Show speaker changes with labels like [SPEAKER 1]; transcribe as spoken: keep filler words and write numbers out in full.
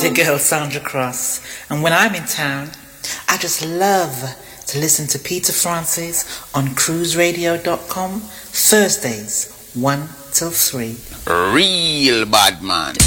[SPEAKER 1] your girl Sandra Cross. And when I'm in town, I just love to listen to Peter Francis on cruise radio dot com Thursdays, one till three.
[SPEAKER 2] Real bad man.